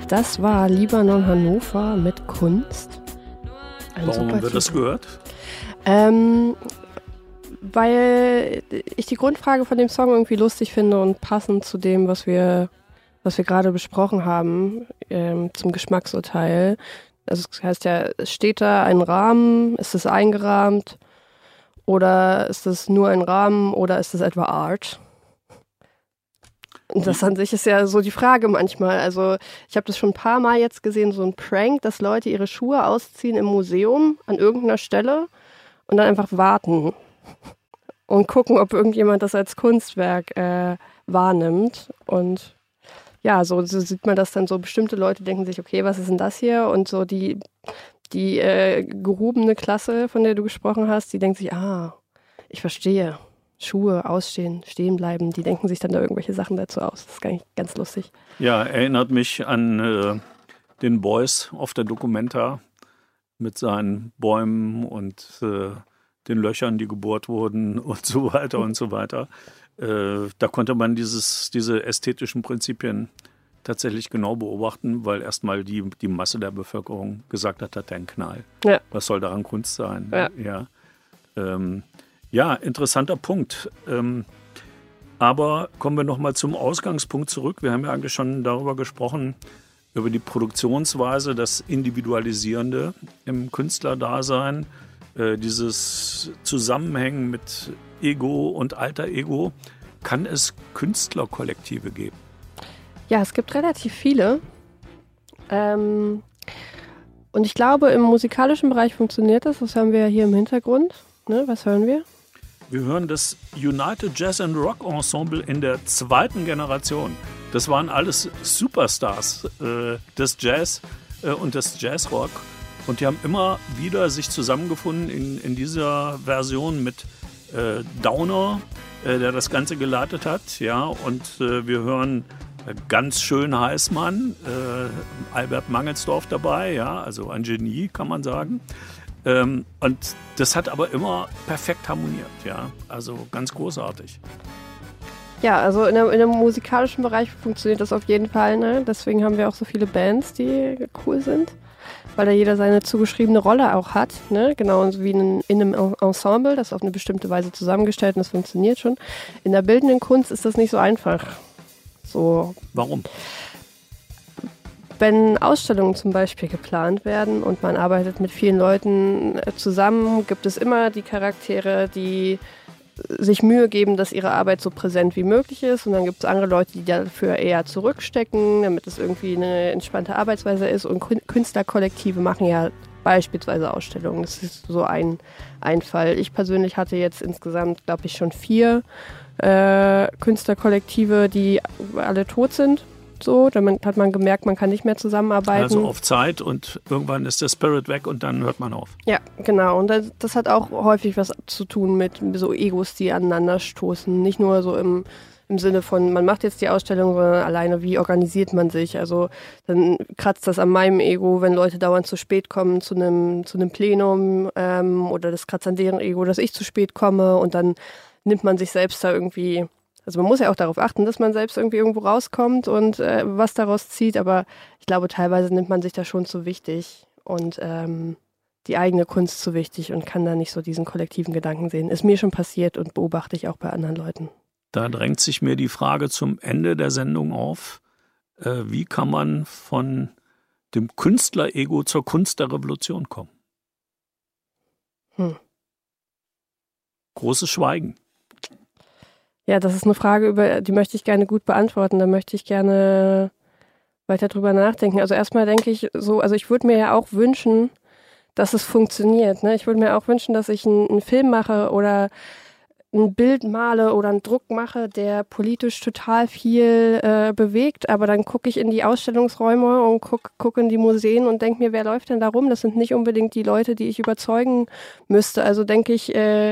Das war Libanon Hannover mit Kunst. Warum haben wir das gehört? Weil ich die Grundfrage von dem Song irgendwie lustig finde und passend zu dem, was wir gerade besprochen haben, zum Geschmacksurteil. Also das heißt ja, steht da ein Rahmen, ist es eingerahmt oder ist es nur ein Rahmen oder ist es etwa Art? Und das an sich ist ja so die Frage manchmal. Also ich habe das schon ein paar Mal jetzt gesehen, so ein Prank, dass Leute ihre Schuhe ausziehen im Museum an irgendeiner Stelle und dann einfach warten und gucken, ob irgendjemand das als Kunstwerk wahrnimmt. Und ja, so sieht man das dann so. Bestimmte Leute denken sich, okay, was ist denn das hier? Und so die gehobene Klasse, von der du gesprochen hast, die denkt sich, ich verstehe. Schuhe ausstehen, stehen bleiben, die denken sich dann da irgendwelche Sachen dazu aus. Das ist gar nicht ganz lustig. Ja, erinnert mich an den Beuys auf der Documenta mit seinen Bäumen und den Löchern, die gebohrt wurden und so weiter und so weiter. Da konnte man diese ästhetischen Prinzipien tatsächlich genau beobachten, weil erstmal die Masse der Bevölkerung gesagt hat ein Knall. Ja. Was soll daran Kunst sein? Ja. Ja, interessanter Punkt. Aber kommen wir nochmal zum Ausgangspunkt zurück. Wir haben ja eigentlich schon darüber gesprochen, über die Produktionsweise, das Individualisierende im Künstlerdasein, dieses Zusammenhängen mit Ego und Alter Ego. Kann es Künstlerkollektive geben? Ja, es gibt relativ viele. Und ich glaube, im musikalischen Bereich funktioniert das. Das haben wir ja hier im Hintergrund. Ne, was hören wir? Wir hören das United Jazz and Rock Ensemble in der zweiten Generation. Das waren alles Superstars des Jazz und des Jazzrock. Und die haben immer wieder sich zusammengefunden in dieser Version mit Downer, der das Ganze geleitet hat. Ja, und wir hören ganz schön Heißmann, Albert Mangelsdorf dabei, ja, also ein Genie, kann man sagen. Und das hat aber immer perfekt harmoniert, ja, also ganz großartig. Ja, also in dem musikalischen Bereich funktioniert das auf jeden Fall, ne? Deswegen haben wir auch so viele Bands, die cool sind, weil da jeder seine zugeschriebene Rolle auch hat, ne? Genau wie in einem Ensemble, das auf eine bestimmte Weise zusammengestellt und das funktioniert schon. In der bildenden Kunst ist das nicht so einfach. So. Warum? Wenn Ausstellungen zum Beispiel geplant werden und man arbeitet mit vielen Leuten zusammen, gibt es immer die Charaktere, die sich Mühe geben, dass ihre Arbeit so präsent wie möglich ist. Und dann gibt es andere Leute, die dafür eher zurückstecken, damit es irgendwie eine entspannte Arbeitsweise ist. Und Künstlerkollektive machen ja beispielsweise Ausstellungen. Das ist so ein Fall. Ich persönlich hatte jetzt insgesamt, glaube ich, schon 4 Künstlerkollektive, die alle tot sind. So, damit hat man gemerkt, man kann nicht mehr zusammenarbeiten. Also auf Zeit und irgendwann ist der Spirit weg und dann hört man auf. Ja, genau. Und das hat auch häufig was zu tun mit so Egos, die aneinander stoßen. Nicht nur so im Sinne von, man macht jetzt die Ausstellung, sondern alleine, wie organisiert man sich. Also dann kratzt das an meinem Ego, wenn Leute dauernd zu spät kommen zu einem Plenum oder das kratzt an deren Ego, dass ich zu spät komme und dann nimmt man sich selbst da irgendwie. Also man muss ja auch darauf achten, dass man selbst irgendwie irgendwo rauskommt und was daraus zieht, aber ich glaube, teilweise nimmt man sich da schon zu wichtig und die eigene Kunst zu wichtig und kann da nicht so diesen kollektiven Gedanken sehen. Ist mir schon passiert und beobachte ich auch bei anderen Leuten. Da drängt sich mir die Frage zum Ende der Sendung auf, wie kann man von dem Künstler-Ego zur Kunst der Revolution kommen? Großes Schweigen. Ja, das ist eine Frage, die möchte ich gerne gut beantworten. Da möchte ich gerne weiter drüber nachdenken. Also erstmal denke ich so, also ich würde mir ja auch wünschen, dass es funktioniert. Ne? Ich würde mir auch wünschen, dass ich einen Film mache oder ein Bild male oder einen Druck mache, der politisch total viel bewegt, aber dann gucke ich in die Ausstellungsräume und gucke in die Museen und denke mir, wer läuft denn da rum? Das sind nicht unbedingt die Leute, die ich überzeugen müsste. Also denke ich,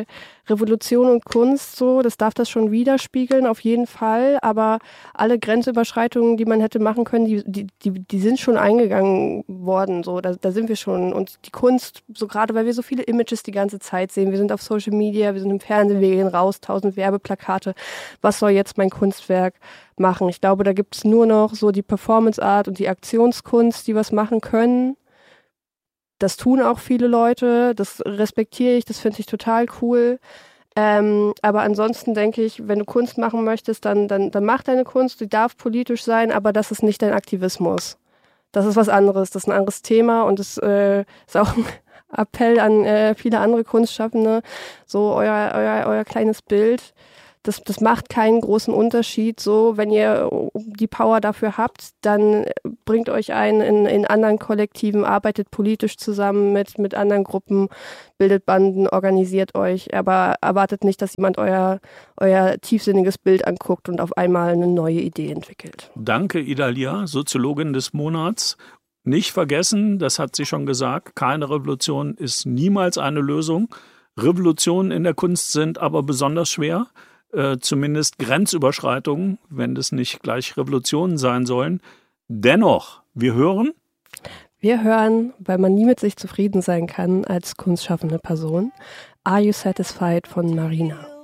Revolution und Kunst so, das darf das schon widerspiegeln, auf jeden Fall, aber alle Grenzüberschreitungen, die man hätte machen können, die sind schon eingegangen worden, so, da sind wir schon. Und die Kunst, so gerade weil wir so viele Images die ganze Zeit sehen, wir sind auf Social Media, wir sind im Fernsehen, wir gehen raus, 1000 Werbeplakate, was soll jetzt mein Kunstwerk machen? Ich glaube, da gibt es nur noch so die Performance Art und die Aktionskunst, die was machen können. Das tun auch viele Leute, das respektiere ich, das finde ich total cool. Aber ansonsten denke ich, wenn du Kunst machen möchtest, dann mach deine Kunst, die darf politisch sein, aber das ist nicht dein Aktivismus. Das ist was anderes, das ist ein anderes Thema und das ist auch ein Appell an viele andere Kunstschaffende, so euer kleines Bild. Das macht keinen großen Unterschied. So, wenn ihr die Power dafür habt, dann bringt euch ein in anderen Kollektiven, arbeitet politisch zusammen mit anderen Gruppen, bildet Banden, organisiert euch, aber erwartet nicht, dass jemand euer tiefsinniges Bild anguckt und auf einmal eine neue Idee entwickelt. Danke, Idalia, Soziologin des Monats. Nicht vergessen, das hat sie schon gesagt, keine Revolution ist niemals eine Lösung. Revolutionen in der Kunst sind aber besonders schwer. Zumindest Grenzüberschreitungen, wenn das nicht gleich Revolutionen sein sollen. Dennoch, wir hören, weil man nie mit sich zufrieden sein kann als kunstschaffende Person, Are You Satisfied von Marina.